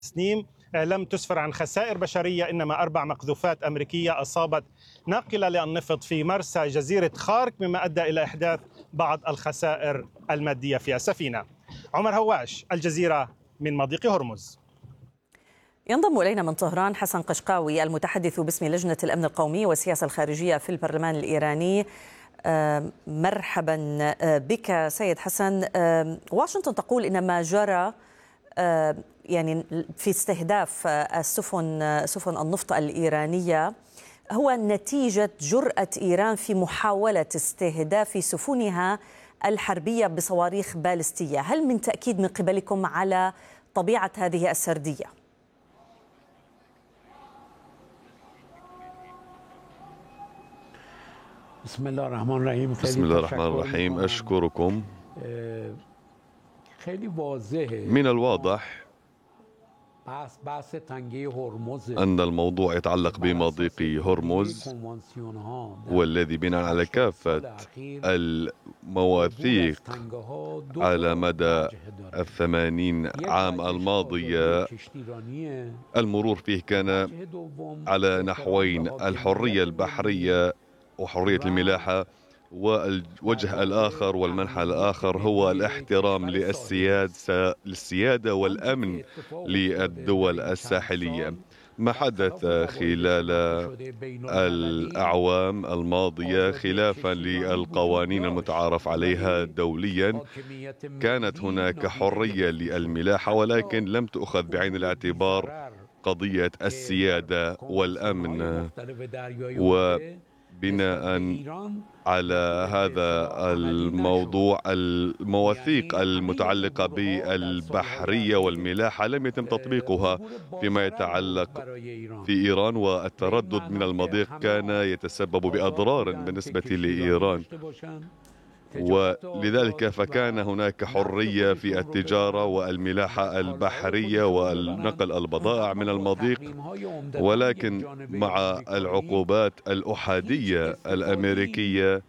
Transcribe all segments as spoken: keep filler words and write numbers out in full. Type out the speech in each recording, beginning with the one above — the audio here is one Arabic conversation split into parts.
سنين لم تسفر عن خسائر بشرية، إنما أربع مقذوفات أمريكية أصابت ناقلة للنفط في مرسى جزيرة خارك، مما أدى إلى إحداث بعض الخسائر المادية في السفينة. عمر هواش، الجزيرة من مضيق هرمز. ينضم إلينا من طهران حسن قشقاوي المتحدث باسم لجنة الأمن القومي والسياسة الخارجية في البرلمان الإيراني. مرحبا بك سيد حسن. واشنطن تقول إن ما جرى يعني في استهداف السفن سفن النفط الإيرانية هو نتيجة جرأة إيران في محاولة استهداف سفنها الحربية بصواريخ باليستية. هل من تأكيد من قبلكم على طبيعة هذه السردية؟ بسم الله الرحمن الرحيم. بسم الله الرحمن الرحيم. أشكركم. من الواضح أن الموضوع يتعلق بمضيق هرمز، والذي بناء على كافة المواثيق على مدى الثمانين عام الماضية المرور فيه كان على نحوين: الحرية البحرية وحرية الملاحة، والوجه الآخر والمنحى الآخر هو الاحترام للسيادة للسيادة والأمن للدول الساحلية. ما حدث خلال الأعوام الماضية خلافا للقوانين المتعارف عليها دوليا، كانت هناك حرية للملاحة ولكن لم تؤخذ بعين الاعتبار قضية السيادة والأمن. و بناء على هذا الموضوع المواثيق المتعلقة بالبحرية والملاحة لم يتم تطبيقها فيما يتعلق في إيران، والتردد من المضيق كان يتسبب بأضرار بالنسبة لإيران، ولذلك فكان هناك حرية في التجارة والملاحة البحرية والنقل البضائع من المضيق. ولكن مع العقوبات الأحادية الأمريكية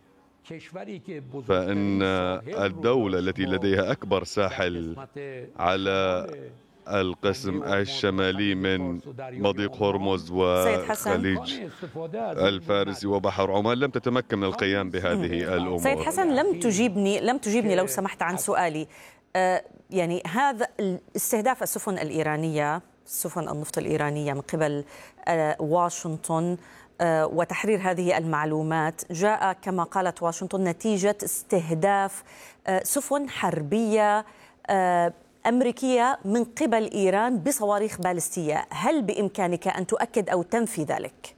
فإن الدولة التي لديها أكبر ساحل على القسم الشمالي من مضيق هرمز وخليج الفارسي وبحر عمان لم تتمكن من القيام بهذه الأمور. سيد حسن، لم تجيبني لم تجيبني لو سمحت عن سؤالي. آه يعني هذا استهداف السفن الإيرانية، سفن النفط الإيرانية من قبل آه واشنطن آه وتحرير هذه المعلومات جاء كما قالت واشنطن نتيجة استهداف آه سفن حربية آه أمريكية من قبل إيران بصواريخ باليستية. هل بإمكانك أن تؤكد أو تنفي ذلك؟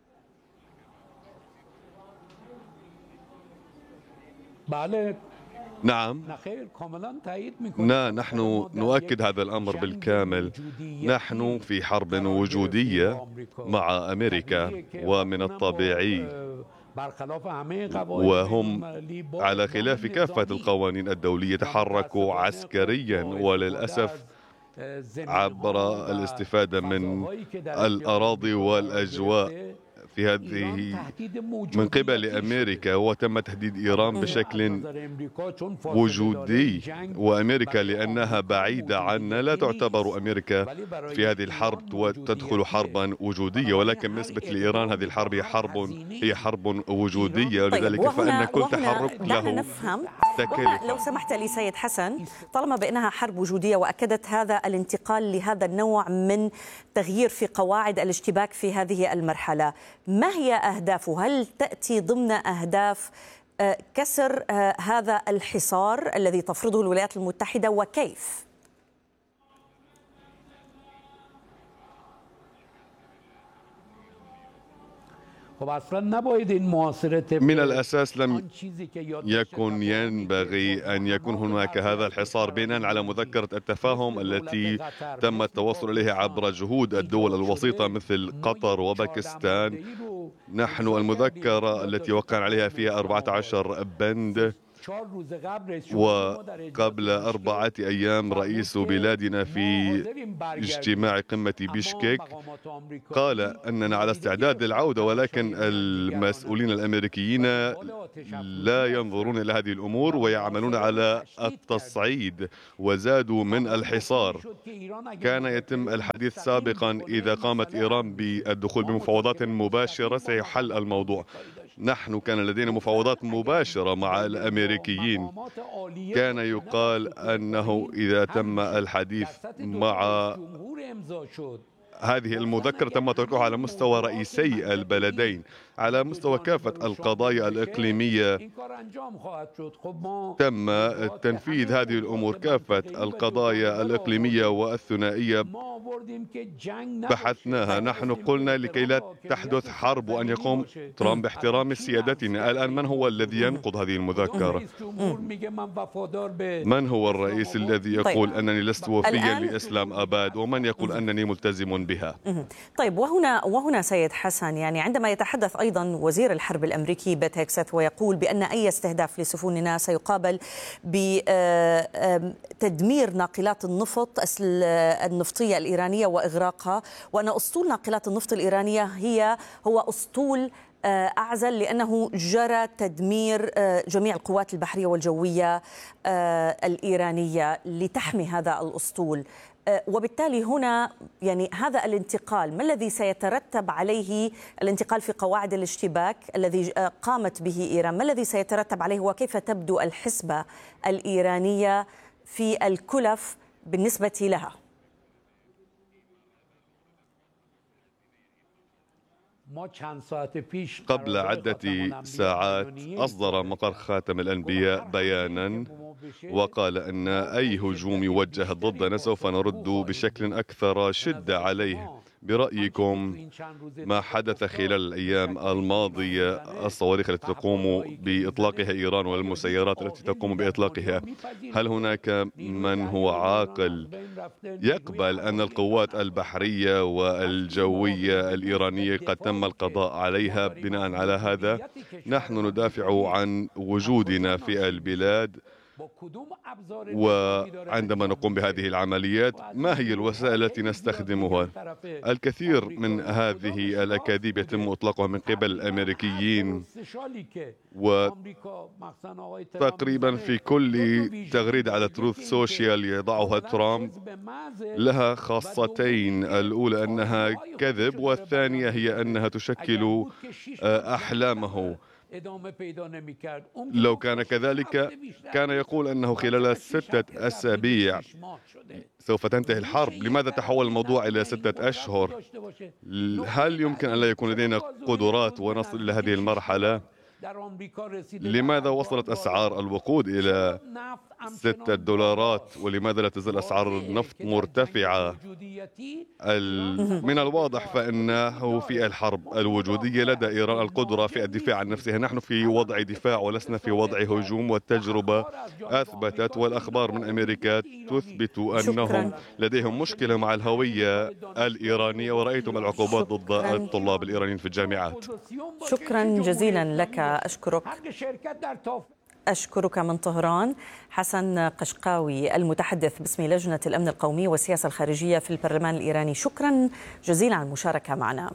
نعم، لا، نحن نؤكد هذا الأمر بالكامل. نحن في حرب وجودية مع أمريكا، ومن الطبيعي وهم على خلاف كافة القوانين الدولية تحركوا عسكريا، وللأسف عبر الاستفادة من الأراضي والأجواء في هذه من قبل أمريكا، وتم تهديد إيران بشكل وجودي. وأمريكا لأنها بعيدة عنا لا تعتبر أمريكا في هذه الحرب وتدخل حربا وجودية، ولكن بالنسبة لإيران هذه الحرب هي حرب هي حرب وجودية، ولذلك طيب فإن كل تحرك له نفهم. تكلفة. لو سمحت لي سيد حسن، طالما بأنها حرب وجودية وأكدت هذا الانتقال لهذا النوع من تغيير في قواعد الاشتباك في هذه المرحلة، ما هي أهدافه؟ هل تأتي ضمن أهداف كسر هذا الحصار الذي تفرضه الولايات المتحدة، وكيف؟ من الأساس لم يكن ينبغي أن يكون هناك هذا الحصار بناء على مذكرة التفاهم التي تم التوصل إليها عبر جهود الدول الوسيطة مثل قطر وباكستان. نحن المذكرة التي وقعنا عليها فيها أربعة عشر بند وقبل أربعة أيام رئيس بلادنا في اجتماع قمة بيشكيك قال أننا على استعداد للعودة، ولكن المسؤولين الأمريكيين لا ينظرون إلى هذه الأمور ويعملون على التصعيد وزادوا من الحصار. كان يتم الحديث سابقا إذا قامت إيران بالدخول بمفاوضات مباشرة سيحل الموضوع. نحن كان لدينا مفاوضات مباشرة مع الأمريكيين، كان يقال أنه إذا تم الحديث مع هذه المذكرة تم تركها على مستوى رئيسي البلدين. على مستوى كافة القضايا الإقليمية تم تنفيذ هذه الأمور، كافة القضايا الإقليمية والثنائية بحثناها. نحن قلنا لكي لا تحدث حرب وأن يقوم ترامب باحترام سيادتنا. الآن من هو الذي ينقض هذه المذكرة؟ من هو الرئيس الذي يقول أنني لست وفيا لإسلام أباد، ومن يقول أنني ملتزم بها؟ طيب، وهنا وهنا سيد حسن، يعني عندما يتحدث أيضا وزير الحرب الأمريكي بيت هيكسث ويقول بأن أي استهداف لسفننا سيقابل بتدمير ناقلات النفط النفطية الإيرانية وإغراقها، وأن أسطول ناقلات النفط الإيرانية هي هو أسطول أعزل لأنه جرى تدمير جميع القوات البحرية والجوية الإيرانية لتحمي هذا الأسطول. وبالتالي هنا يعني هذا الانتقال ما الذي سيترتب عليه؟ الانتقال في قواعد الاشتباك الذي قامت به إيران، ما الذي سيترتب عليه وكيف تبدو الحسبة الإيرانية في الكلف بالنسبة لها؟ قبل عدة ساعات أصدر مقر خاتم الأنبياء بيانا وقال أن أي هجوم يوجه ضدنا سوف نرد بشكل أكثر شدة عليه. برأيكم ما حدث خلال الأيام الماضية، الصواريخ التي تقوم بإطلاقها إيران والمسيرات التي تقوم بإطلاقها، هل هناك من هو عاقل يقبل أن القوات البحرية والجوية الإيرانية قد تم القضاء عليها؟ بناء على هذا نحن ندافع عن وجودنا في البلاد، وعندما نقوم بهذه العمليات ما هي الوسائل التي نستخدمها؟ الكثير من هذه الأكاذيب يتم إطلاقها من قبل الأمريكيين، وتقريبا في كل تغريدة على تروث سوشيال يضعها ترامب لها خاصتين، الأولى أنها كذب والثانية هي أنها تشكل أحلامه. لو كان كذلك كان يقول أنه خلال ستة أسابيع سوف تنتهي الحرب. لماذا تحول الموضوع إلى ستة أشهر؟ هل يمكن أن لا يكون لدينا قدرات ونصل إلى هذه المرحلة؟ لماذا وصلت أسعار الوقود إلى ستة دولارات؟ ولماذا لا تزال أسعار النفط مرتفعة؟ من الواضح فإنه في الحرب الوجودية لدى إيران القدرة في الدفاع عن نفسها. نحن في وضع دفاع ولسنا في وضع هجوم، والتجربة أثبتت والأخبار من أمريكا تثبت أنهم لديهم مشكلة مع الهوية الإيرانية، ورأيتم العقوبات ضد الطلاب الإيرانيين في الجامعات. شكرا جزيلا لك. أشكرك أشكرك من طهران حسن قشقاوي المتحدث باسم لجنة الأمن القومي والسياسة الخارجية في البرلمان الإيراني. شكرا جزيلا على المشاركة معنا.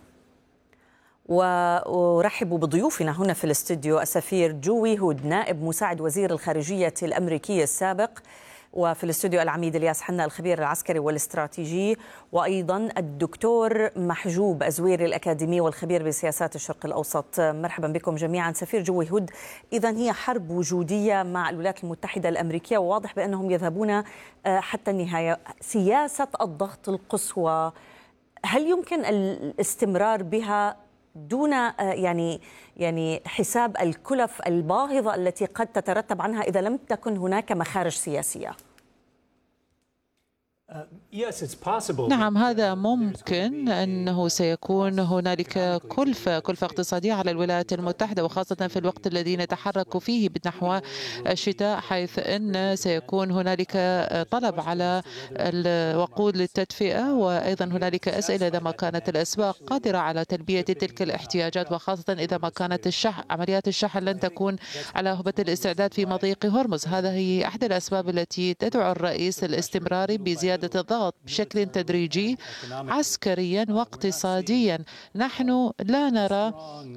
وأرحب بضيوفنا هنا في الاستوديو السفير جوي هود نائب مساعد وزير الخارجية الأمريكي السابق، وفي الاستوديو العميد الياس حنا الخبير العسكري والاستراتيجي، وأيضا الدكتور محجوب أزويري الأكاديمي والخبير بسياسات الشرق الأوسط. مرحبا بكم جميعا. سفير جوي هود، إذن هي حرب وجودية مع الولايات المتحدة الأمريكية، وواضح بأنهم يذهبون حتى النهاية. سياسة الضغط القصوى، هل يمكن الاستمرار بها دون يعني يعني حساب الكلف الباهظة التي قد تترتب عنها إذا لم تكن هناك مخارج سياسية؟ نعم، هذا ممكن أنه سيكون هنالك كلفة كلفة اقتصادية على الولايات المتحدة، وخاصة في الوقت الذي نتحرك فيه نحو الشتاء، حيث أن سيكون هنالك طلب على الوقود للتدفئة، وأيضا هنالك أسئلة إذا ما كانت الأسواق قادرة على تلبية تلك الاحتياجات، وخاصة إذا ما كانت الشحن عمليات الشحن لن تكون على هبة الاستعداد في مضيق هرمز. هذا هي أحد الأسباب التي تدعو الرئيس الاستمراري بزيادة الضغط بشكل تدريجي عسكريا واقتصاديا. نحن لا نرى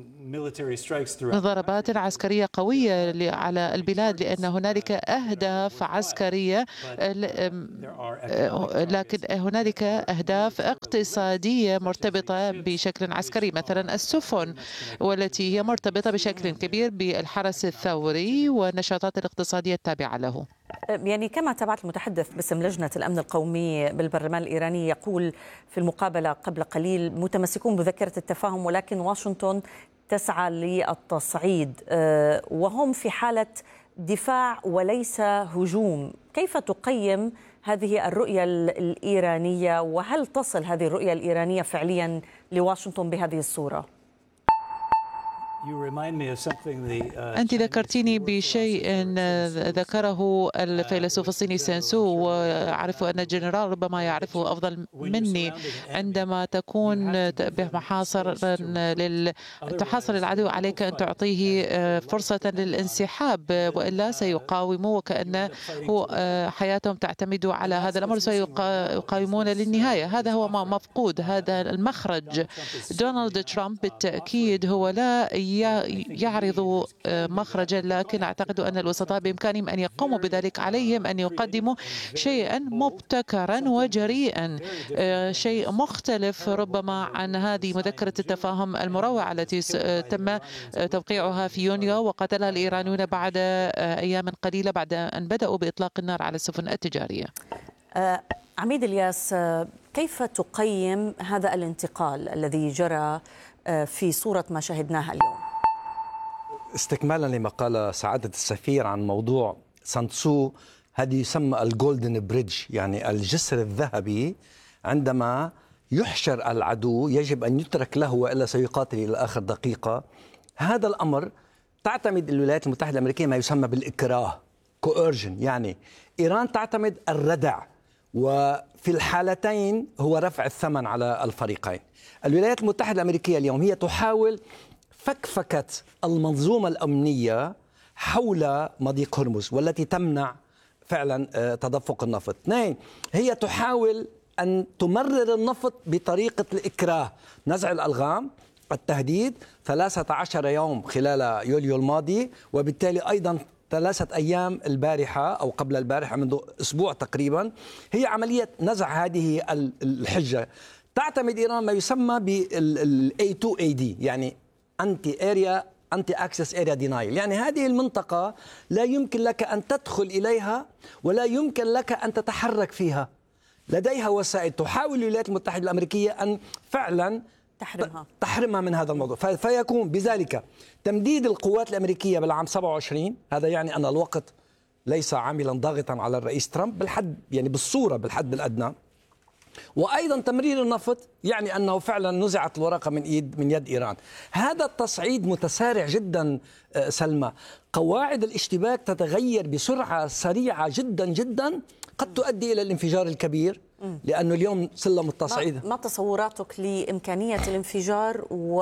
ضربات عسكرية قوية على البلاد لأن هنالك أهداف عسكرية، لكن هنالك أهداف اقتصادية مرتبطة بشكل عسكري، مثلا السفن، والتي هي مرتبطة بشكل كبير بالحرس الثوري والنشاطات الاقتصادية التابعة له. يعني كما تابعت المتحدث باسم لجنة الأمن القومي بالبرلمان الإيراني يقول في المقابلة قبل قليل: متمسكون بذكرة التفاهم ولكن واشنطن تسعى للتصعيد وهم في حالة دفاع وليس هجوم. كيف تقيم هذه الرؤية الإيرانية، وهل تصل هذه الرؤية الإيرانية فعليا لواشنطن بهذه الصورة؟ أنت ذكرتيني بشيء ذكره الفيلسوف الصيني سانسو، وأعرف أن الجنرال ربما يعرفه أفضل مني. عندما تكون بمحاصر تحاصر العدو عليك أن تعطيه فرصة للانسحاب، وإلا سيقاوموا وكأنه حياتهم تعتمد على هذا الأمر، سيقاومون للنهاية. هذا هو ما مفقود، هذا المخرج. دونالد ترامب بالتأكيد هو لا يعرض مخرجا، لكن أعتقد أن الوسطاء بإمكانهم أن يقوموا بذلك. عليهم أن يقدموا شيئا مبتكرا وجريئا، شيء مختلف ربما عن هذه مذكرة التفاهم المروعة التي تم توقيعها في يونيو وقتلها الإيرانيون بعد أيام قليلة بعد أن بدأوا بإطلاق النار على السفن التجارية. عميد الياس، كيف تقيم هذا الانتقال الذي جرى في صورة ما شاهدناها اليوم؟ استكمالا لما قال سعادة السفير عن موضوع سانسو، هذه يسمى الجولدن بريدج، يعني الجسر الذهبي. عندما يحشر العدو يجب أن يترك له وإلا سيقاتل إلى آخر دقيقة. هذا الأمر تعتمد الولايات المتحدة الأمريكية ما يسمى بالإكراه، كويرجن، يعني إيران تعتمد الردع، وفي الحالتين هو رفع الثمن على الفريقين. الولايات المتحدة الأمريكية اليوم هي تحاول فكفكة المنظومة الأمنية حول مضيق هرمز والتي تمنع فعلا تدفق النفط. اثنين، هي تحاول أن تمرر النفط بطريقة الإكراه، نزع الألغام، التهديد، ثلاثة عشر يوم خلال يوليو الماضي، وبالتالي أيضا ثلاثة أيام البارحة أو قبل البارحة منذ أسبوع تقريبا، هي عملية نزع هذه الحجة. تعتمد إيران ما يسمى بال إيه تو إيه دي، يعني أنتي أريا أنتي أكسس أريا دينايل، يعني هذه المنطقة لا يمكن لك أن تدخل إليها ولا يمكن لك أن تتحرك فيها. لديها وسائل تحاول الولايات المتحدة الأمريكية أن فعلا تحرمها تحرمها من هذا الموضوع، فيكون بذلك تمديد القوات الأمريكية بالعام سبعة وعشرين. هذا يعني أن الوقت ليس عاملا ضاغطا على الرئيس ترامب بالحد، يعني بالصورة بالحد الأدنى. وأيضا تمرير النفط يعني أنه فعلا نزعت الورقة من يد من يد إيران. هذا التصعيد متسارع جدا سلمى، قواعد الاشتباك تتغير بسرعة سريعة جدا جدا، قد تؤدي إلى الانفجار الكبير، لأنه اليوم سلم التصعيد. ما تصوراتك لإمكانية الانفجار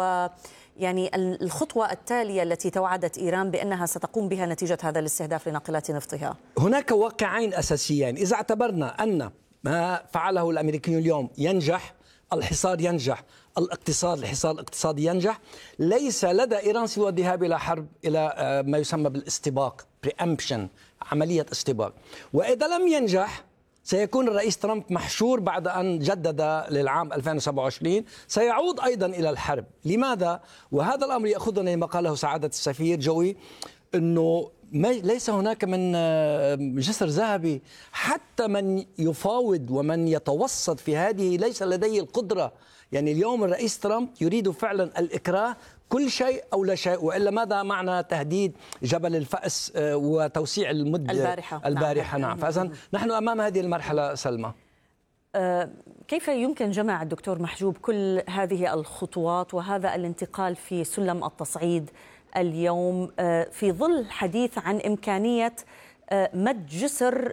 ويعني الخطوة التالية التي توعدت إيران بأنها ستقوم بها نتيجة هذا الاستهداف لناقلات نفطها؟ هناك واقعين أساسيين. إذا اعتبرنا أن ما فعله الأمريكيون اليوم ينجح، الحصار ينجح، الاقتصاد الحصار الاقتصادي ينجح، ليس لدى إيران سوى الذهاب إلى حرب، إلى ما يسمى بالاستباق، preemption، عملية استباق. وإذا لم ينجح سيكون الرئيس ترامب محشور بعد أن جدد للعام ألفين وسبعة وعشرين، سيعود أيضا إلى الحرب. لماذا؟ وهذا الأمر يأخذنا لما قاله سعادة السفير جوي، أنه ليس هناك من جسر ذهبي. حتى من يفاوض ومن يتوسط في هذه ليس لديه القدرة. يعني اليوم الرئيس ترامب يريد فعلا الإكراه، كل شيء أو لا شيء، وإلا ماذا معنى تهديد جبل الفأس وتوسيع المدة البارحة, البارحة. نعم, نعم. فإذن نحن أمام هذه المرحلة سلمى. كيف يمكن جمع الدكتور محجوب كل هذه الخطوات وهذا الانتقال في سلم التصعيد اليوم في ظل حديث عن إمكانية مد جسر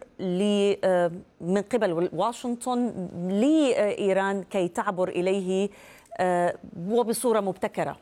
من قبل واشنطن لإيران كي تعبر إليه وبصورة مبتكرة؟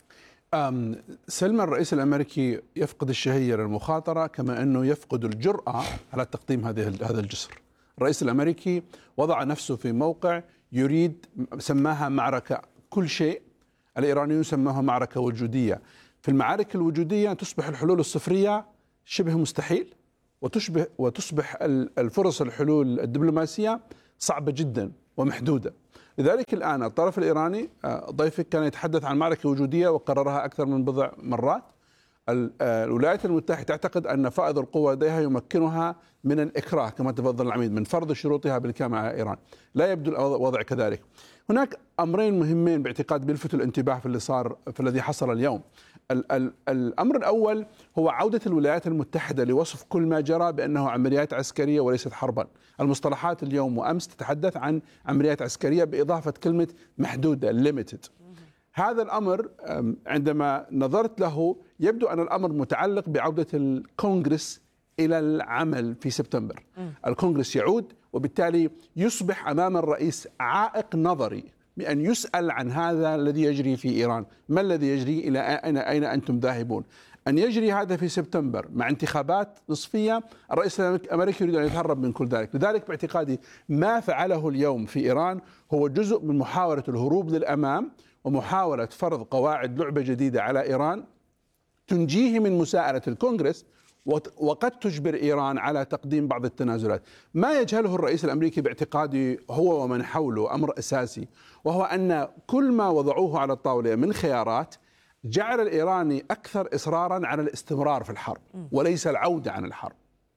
سلمى، الرئيس الأمريكي يفقد الشهية للمخاطرة كما أنه يفقد الجرأة على تقديم هذه هذا الجسر. الرئيس الأمريكي وضع نفسه في موقع يريد، سماها معركة كل شيء، الإيرانيون سموها معركة وجودية. في المعارك الوجودية تصبح الحلول الصفرية شبه مستحيل، وتشبه وتصبح الفرص الحلول الدبلوماسية صعبة جدا ومحدودة. لذلك الآن الطرف الإيراني، ضيفك كان يتحدث عن معركة وجودية وقررها أكثر من بضع مرات. الولايات المتحدة تعتقد أن فائض القوة لديها يمكنها من الإكراه كما تفضل العميد، من فرض شروطها بالكامل على إيران. لا يبدو الوضع كذلك. هناك أمرين مهمين باعتقاد بيلفتوا الانتباه في اللي صار في الذي حصل اليوم. ال ال الأمر الأول هو عودة الولايات المتحدة لوصف كل ما جرى بأنه عمليات عسكرية وليست حربا. المصطلحات اليوم وأمس تتحدث عن عمليات عسكرية بإضافة كلمة محدودة limited. هذا الأمر عندما نظرت له يبدو أن الأمر متعلق بعودة الكونغرس إلى العمل في سبتمبر. الكونغرس يعود، وبالتالي يصبح أمام الرئيس عائق نظري بأن يسأل عن هذا الذي يجري في إيران. ما الذي يجري؟ إلى أين, أين أنتم ذاهبون؟ أن يجري هذا في سبتمبر مع انتخابات نصفية، الرئيس الأمريكي يريد أن يتهرب من كل ذلك. لذلك باعتقادي ما فعله اليوم في إيران هو جزء من محاولة الهروب للأمام ومحاولة فرض قواعد لعبة جديدة على إيران تنجيه من مساءلة الكونغرس، وقد تجبر إيران على تقديم بعض التنازلات. ما يجهله الرئيس الأمريكي باعتقادي هو ومن حوله أمر أساسي، وهو أن كل ما وضعوه على الطاولة من خيارات جعل الإيراني أكثر إصرارا على الاستمرار في الحرب وليس العودة عن الحرب.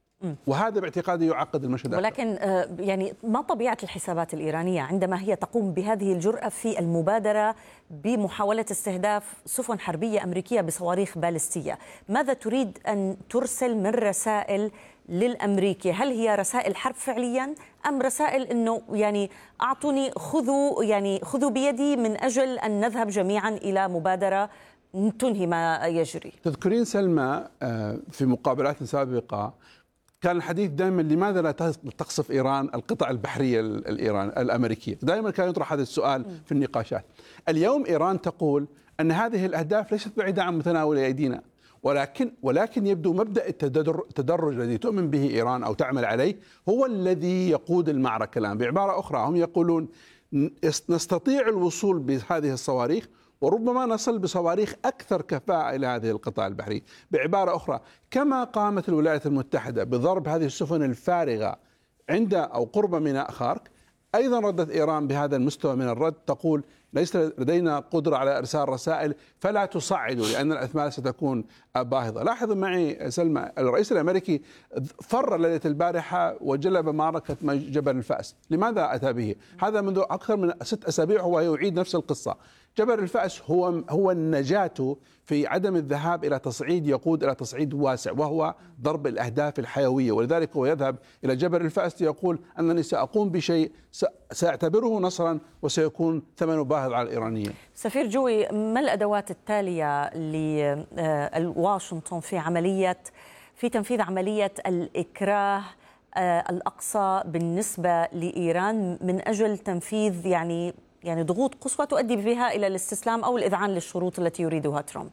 وهذا باعتقادي يعقد المشهد. ولكن يعني ما طبيعة الحسابات الإيرانية عندما هي تقوم بهذه الجرأة في المبادرة بمحاولة استهداف سفن حربية أمريكية بصواريخ باليستية؟ ماذا تريد أن ترسل من رسائل للأمريكي؟ هل هي رسائل حرب فعليا أم رسائل أنه يعني أعطوني خذوا يعني خذوا بيدي من أجل أن نذهب جميعا إلى مبادرة تنهي ما يجري؟ تذكرين سلمى في مقابلات سابقة كان الحديث دائما لماذا لا تقصف إيران القطع البحرية الإيران الأمريكية؟ دائما كان يطرح هذا السؤال في النقاشات. اليوم إيران تقول أن هذه الأهداف ليست بعيدة عن متناول أيدينا، ولكن ولكن يبدو مبدأ التدرج الذي تؤمن به إيران أو تعمل عليه هو الذي يقود المعركة الآن. بعبارة أخرى هم يقولون نستطيع الوصول بهذه الصواريخ وربما نصل بصواريخ أكثر كفاءة إلى هذه القطاع البحري. بعبارة أخرى، كما قامت الولايات المتحدة بضرب هذه السفن الفارغة عند أو قرب ميناء خارك، أيضا ردت إيران بهذا المستوى من الرد، تقول ليس لدينا قدرة على إرسال رسائل فلا تصعدوا لأن الأثمار ستكون باهظة. لاحظوا معي سلمى، الرئيس الأمريكي فر ليلة البارحة وجلب معركة جبل الفأس. لماذا أتى به؟ هذا منذ أكثر من ست أسابيع هو يعيد نفس القصة. جبل الفأس هو هو النجاة في عدم الذهاب إلى تصعيد يقود إلى تصعيد واسع، وهو ضرب الأهداف الحيوية. ولذلك هو يذهب إلى جبل الفأس يقول أنني سأقوم بشيء سأعتبره نصرا وسيكون ثمنه باهظ على الإيرانيين. سفير جوي، ما الأدوات التالية لواشنطن في عملية في تنفيذ عملية الإكراه الأقصى بالنسبة لإيران من أجل تنفيذ يعني يعني ضغوط قصوى تؤدي بها إلى الاستسلام أو الإذعان للشروط التي يريدها ترامب؟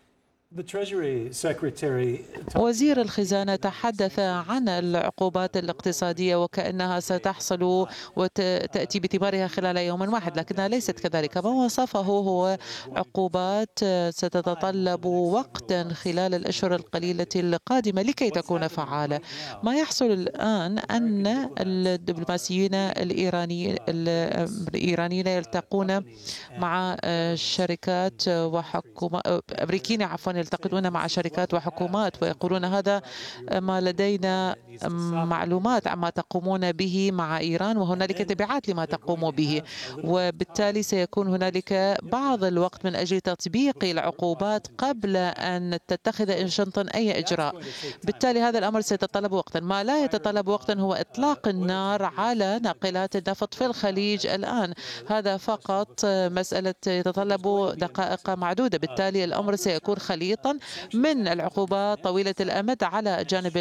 وزير الخزانة تحدث عن العقوبات الاقتصادية وكأنها ستحصل وتأتي بثمارها خلال يوم واحد، لكنها ليست كذلك. ما وصفه هو عقوبات ستتطلب وقتا خلال الأشهر القليلة القادمة لكي تكون فعالة. ما يحصل الآن أن الدبلوماسيين الإيرانيين الإيرانيين يلتقون مع شركات وحكومات أمريكيين عفوا يلتقطون مع شركات وحكومات ويقولون هذا ما لدينا معلومات عما تقومون به مع إيران وهنالك تبعات لما تقوم به، وبالتالي سيكون هنالك بعض الوقت من أجل تطبيق العقوبات قبل أن تتخذ واشنطن أي إجراء. بالتالي هذا الأمر سيتطلب وقتا. ما لا يتطلب وقتا هو إطلاق النار على ناقلات النفط في الخليج الآن. هذا فقط مسألة يتطلب دقائق معدودة. بالتالي الأمر سيكون خليطا من العقوبات طويلة الأمد على جانب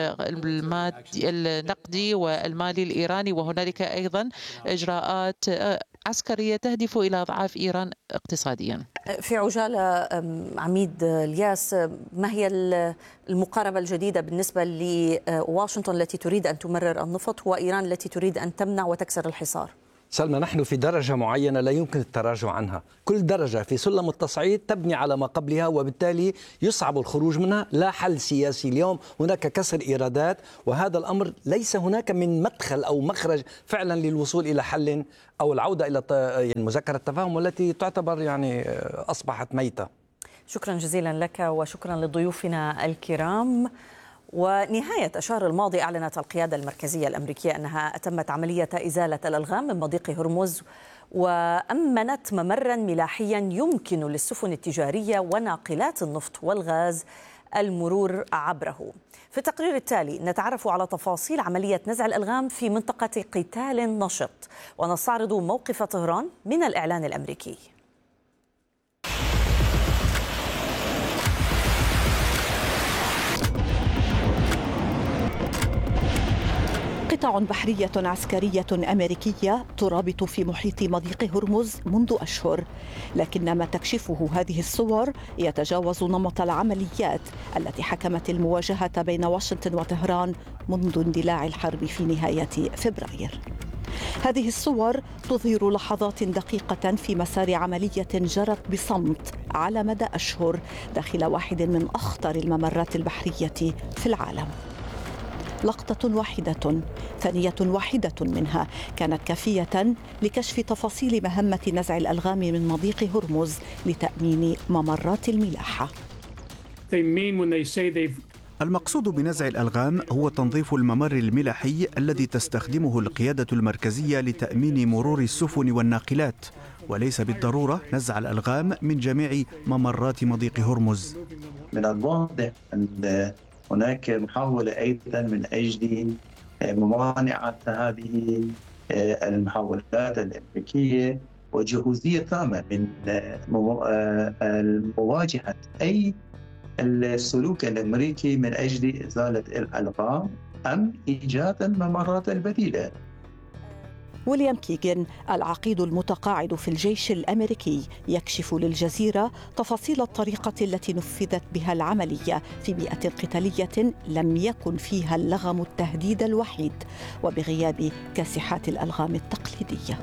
النقدي والمالي الإيراني، وهنالك أيضا إجراءات عسكرية تهدف إلى إضعاف إيران اقتصاديا. في عجالة عميد الياس، ما هي المقاربة الجديدة بالنسبة لواشنطن التي تريد أن تمرر النفط وإيران التي تريد أن تمنع وتكسر الحصار؟ سلمى، نحن في درجة معينة لا يمكن التراجع عنها. كل درجة في سلم التصعيد تبني على ما قبلها، وبالتالي يصعب الخروج منها. لا حل سياسي اليوم، هناك كسر إيرادات، وهذا الأمر ليس هناك من مدخل أو مخرج فعلا للوصول إلى حل أو العودة إلى مذكرة التفاهم والتي تعتبر يعني أصبحت ميتة. شكرا جزيلا لك وشكرا لضيوفنا الكرام. ونهاية الشهر الماضي أعلنت القيادة المركزية الأمريكية أنها أتمت عملية إزالة الألغام من مضيق هرمز وأمنت ممرا ملاحيا يمكن للسفن التجارية وناقلات النفط والغاز المرور عبره. في التقرير التالي نتعرف على تفاصيل عملية نزع الألغام في منطقة قتال نشط، ونستعرض موقف طهران من الإعلان الأمريكي. قطع بحرية عسكرية أمريكية ترابط في محيط مضيق هرمز منذ أشهر، لكن ما تكشفه هذه الصور يتجاوز نمط العمليات التي حكمت المواجهة بين واشنطن وطهران منذ اندلاع الحرب في نهاية فبراير. هذه الصور تظهر لحظات دقيقة في مسار عملية جرت بصمت على مدى أشهر داخل واحد من أخطر الممرات البحرية في العالم. لقطة واحدة، ثانية واحدة منها كانت كافية لكشف تفاصيل مهمة نزع الألغام من مضيق هرمز لتأمين ممرات الملاحة. المقصود بنزع الألغام هو تنظيف الممر الملاحي الذي تستخدمه القيادة المركزية لتأمين مرور السفن والناقلات، وليس بالضرورة نزع الألغام من جميع ممرات مضيق هرمز. من الواضح أن هناك محاولة أيضا من أجل ممانعة هذه المحاولات الأمريكية وجهوزية تامة من مواجهة أي السلوك الأمريكي من أجل إزالة الألغام أم إيجاد الممرات البديلة. ويليام كيغن العقيد المتقاعد في الجيش الأمريكي يكشف للجزيرة تفاصيل الطريقة التي نفذت بها العملية في بيئة قتالية لم يكن فيها اللغم التهديد الوحيد وبغياب كاسحات الألغام التقليدية.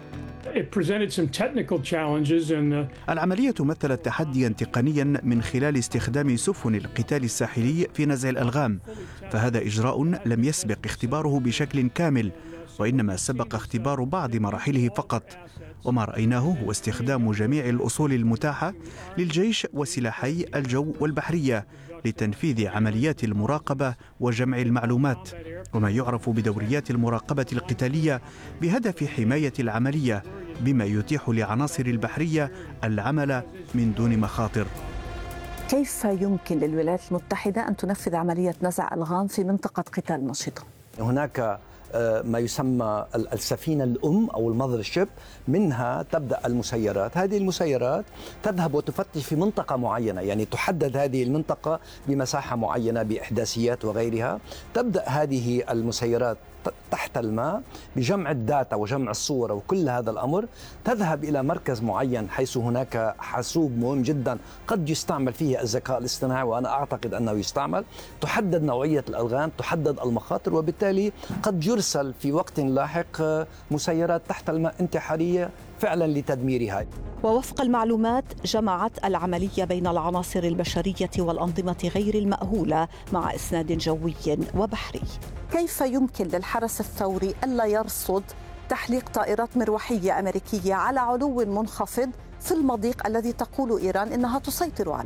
العملية مثلت تحديا تقنيا من خلال استخدام سفن القتال الساحلي في نزع الألغام، فهذا إجراء لم يسبق اختباره بشكل كامل، وإنما سبق اختبار بعض مراحله فقط. وما رأيناه هو استخدام جميع الأصول المتاحة للجيش وسلاحي الجو والبحرية لتنفيذ عمليات المراقبة وجمع المعلومات، وما يعرف بدوريات المراقبة القتالية بهدف حماية العملية، بما يتيح لعناصر البحرية العمل من دون مخاطر. كيف يمكن للولايات المتحدة أن تنفذ عملية نزع ألغام في منطقة قتال نشطة؟ هناك ما يسمى السفينة الأم أو المذر شيب، منها تبدأ المسيرات. هذه المسيرات تذهب وتفتش في منطقة معينة، يعني تحدد هذه المنطقة بمساحة معينة بإحداثيات وغيرها. تبدأ هذه المسيرات تحت الماء بجمع الداتا وجمع الصور وكل هذا الأمر، تذهب إلى مركز معين حيث هناك حاسوب مهم جدا قد يستعمل فيه الذكاء الاصطناعي، وأنا أعتقد أنه يستعمل. تحدد نوعية الألغام، تحدد المخاطر، وبالتالي قد يرسل في وقت لاحق مسيرات تحت الماء انتحارية فعلا لتدميرها. ووفق المعلومات جمعت العملية بين العناصر البشرية والأنظمة غير المأهولة مع إسناد جوي وبحري. كيف يمكن للحرس الثوري ألا يرصد تحليق طائرات مروحية أمريكية على علو منخفض في المضيق الذي تقول إيران إنها تسيطر عليه؟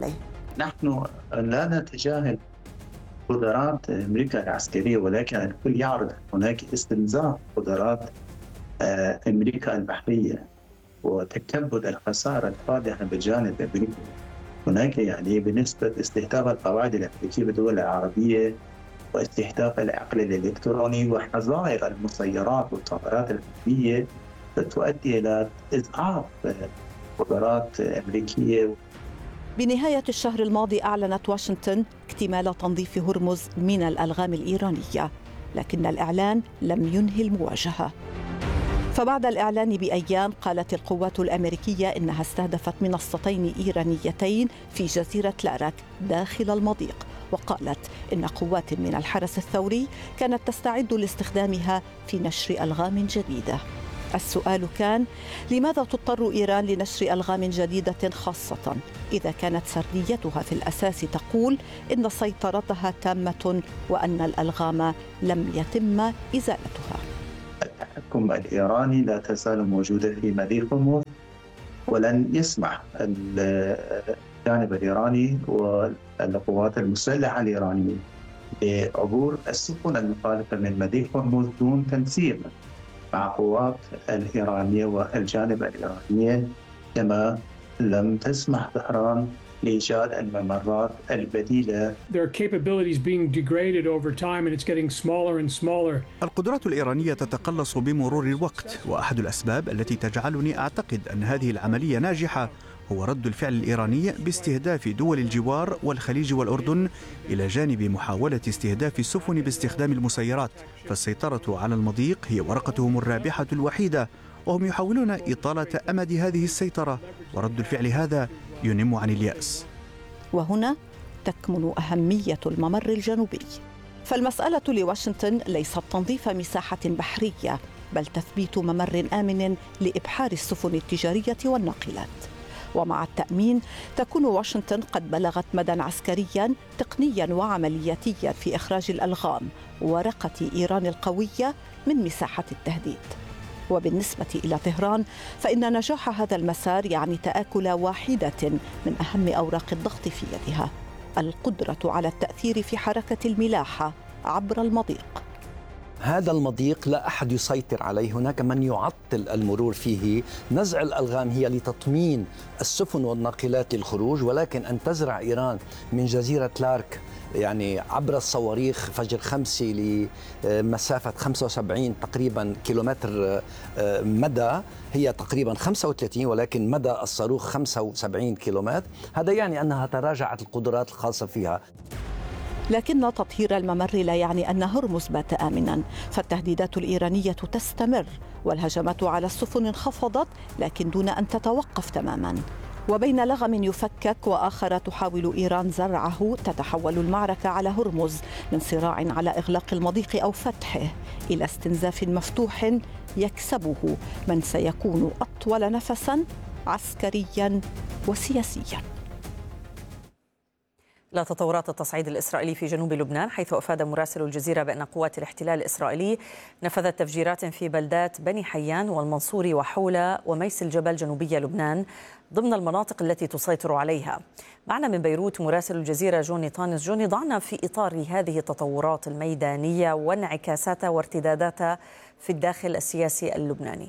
نحن لا نتجاهل قدرات أمريكا العسكرية، ولكن الكل يعرف هناك استنزاف قدرات أمريكا البحرية وتكبد الخسارة الفادحة بجانب أمريكا. هناك يعني بالنسبة استهداف القواعد الأمريكية بالدول العربية واستهداف العقل الإلكتروني وحظائر المسيرات والطائرات الحربية تؤدي إلى إضعاف قدرات أمريكية. بنهاية الشهر الماضي أعلنت واشنطن اكتمال تنظيف هرمز من الألغام الإيرانية، لكن الإعلان لم ينهي المواجهة. فبعد الإعلان بأيام قالت القوات الأمريكية إنها استهدفت منصتين إيرانيتين في جزيرة لارك داخل المضيق، وقالت إن قوات من الحرس الثوري كانت تستعد لاستخدامها في نشر ألغام جديدة. السؤال كان: لماذا تضطر إيران لنشر ألغام جديدة، خاصة إذا كانت سرديتها في الأساس تقول إن سيطرتها تامة وأن الألغام لم يتم إزالتها؟ التحكم الإيراني لا تزال موجودة في مضيق هرمز، ولن يسمح الجانب الإيراني والقوات المسلحة الإيرانية بعبور السفن المخالفة من مضيق هرمز دون تنسيق مع قوات الإيرانية والجانب الإيراني، كما لم تسمح طهران لإيجاد الممرات البديلة. القدرات الإيرانية تتقلص بمرور الوقت، وأحد الأسباب التي تجعلني أعتقد أن هذه العملية ناجحة هو رد الفعل الإيراني باستهداف دول الجوار والخليج والأردن، إلى جانب محاولة استهداف السفن باستخدام المسيرات. فالسيطرة على المضيق هي ورقتهم الرابحة الوحيدة، وهم يحاولون إطالة أمد هذه السيطرة، ورد الفعل هذا ينم عن اليأس. وهنا تكمن أهمية الممر الجنوبي، فالمسألة لواشنطن ليست تنظيف مساحة بحرية، بل تثبيت ممر آمن لإبحار السفن التجارية والناقلات. ومع التأمين تكون واشنطن قد بلغت مدى عسكريا تقنيا وعملياتيا في إخراج الألغام، ورقة إيران القوية من مساحة التهديد. وبالنسبة إلى طهران فإن نجاح هذا المسار يعني تآكل واحدة من أهم أوراق الضغط في يدها، القدرة على التأثير في حركة الملاحة عبر المضيق. هذا المضيق لا أحد يسيطر عليه، هناك من يعطل المرور فيه. نزع الألغام هي لتطمين السفن والناقلات للخروج، ولكن أن تزرع إيران من جزيرة لارك يعني عبر الصواريخ فجر خمسة لمسافة خمسة وسبعين تقريبا كيلومتر مدى، هي تقريبا خمسة وثلاثين، ولكن مدى الصاروخ خمسة وسبعين كيلومتر، هذا يعني أنها تراجعت القدرات الخاصة فيها. لكن تطهير الممر لا يعني أن هرمز بات آمنا، فالتهديدات الإيرانية تستمر، والهجمات على السفن انخفضت لكن دون أن تتوقف تماما. وبين لغم يفكك وآخر تحاول إيران زرعه، تتحول المعركة على هرمز من صراع على إغلاق المضيق أو فتحه إلى استنزاف مفتوح يكسبه من سيكون أطول نفسا عسكريا وسياسيا. لا تطورات التصعيد الإسرائيلي في جنوب لبنان، حيث أفاد مراسل الجزيرة بأن قوات الاحتلال الإسرائيلي نفذت تفجيرات في بلدات بني حيان والمنصوري وحولة وميس الجبل جنوبية لبنان ضمن المناطق التي تسيطر عليها. معنا من بيروت مراسل الجزيرة جوني طانس. جوني، ضعنا في إطار هذه التطورات الميدانية وانعكاساتها وارتداداتها في الداخل السياسي اللبناني.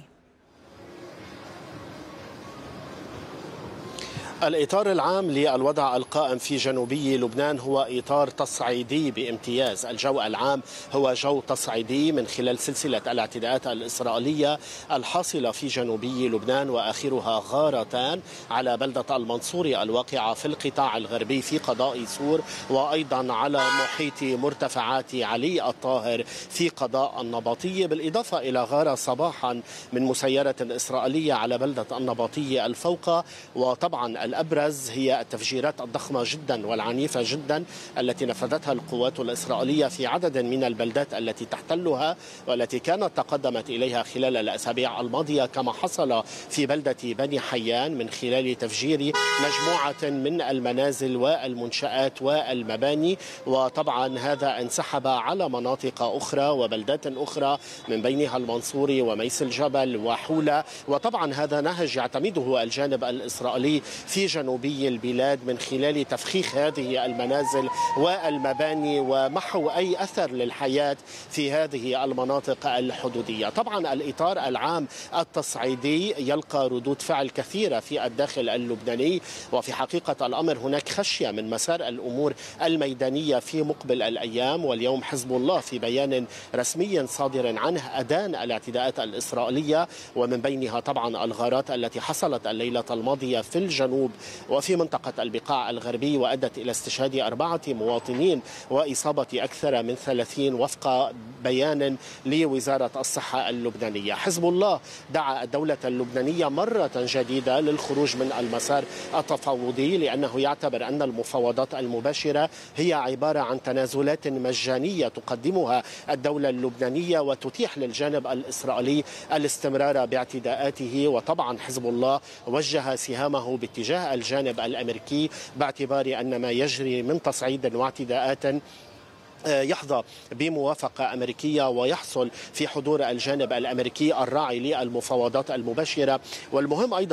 الإطار العام للوضع القائم في جنوبي لبنان هو إطار تصعيدي بامتياز. الجو العام هو جو تصعيدي من خلال سلسلة الاعتداءات الإسرائيلية الحاصلة في جنوبي لبنان، وآخرها غارتان على بلدة المنصوري الواقعة في القطاع الغربي في قضاء سور، وأيضا على محيط مرتفعات علي الطاهر في قضاء النبطية، بالإضافة إلى غارة صباحا من مسيرة إسرائيلية على بلدة النبطية الفوقة. وطبعا الأبرز هي التفجيرات الضخمة جدا والعنيفة جدا التي نفذتها القوات الإسرائيلية في عدد من البلدات التي تحتلها والتي كانت تقدمت إليها خلال الأسابيع الماضية، كما حصل في بلدة بني حيان من خلال تفجير مجموعة من المنازل والمنشآت والمباني. وطبعا هذا انسحب على مناطق أخرى وبلدات أخرى من بينها المنصوري وميس الجبل وحولة. وطبعا هذا نهج يعتمده الجانب الإسرائيلي في في جنوبي البلاد من خلال تفخيخ هذه المنازل والمباني ومحو أي أثر للحياة في هذه المناطق الحدودية. طبعا الإطار العام التصعيدي يلقى ردود فعل كثيرة في الداخل اللبناني، وفي حقيقة الأمر هناك خشية من مسار الأمور الميدانية في مقبل الأيام. واليوم حزب الله في بيان رسمي صادر عنه أدان الاعتداءات الإسرائيلية، ومن بينها طبعا الغارات التي حصلت الليلة الماضية في الجنوب وفي منطقة البقاع الغربي وأدت إلى استشهاد أربعة مواطنين وإصابة أكثر من ثلاثين وفق بيان لوزارة الصحة اللبنانية. حزب الله دعا الدولة اللبنانية مرة جديدة للخروج من المسار التفاوضي، لأنه يعتبر أن المفاوضات المباشرة هي عبارة عن تنازلات مجانية تقدمها الدولة اللبنانية وتتيح للجانب الإسرائيلي الاستمرار باعتداءاته. وطبعا حزب الله وجه سهامه باتجاه الجانب الأمريكي باعتبار أن ما يجري من تصعيد واعتداءات يحظى بموافقة أمريكية ويحصل في حضور الجانب الأمريكي الراعي للمفاوضات المباشرة. والمهم أيضا